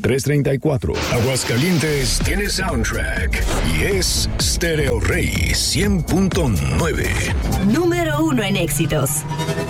2334. Aguascalientes tiene soundtrack y es Stereo Rey 100.9. Número 1 en éxitos.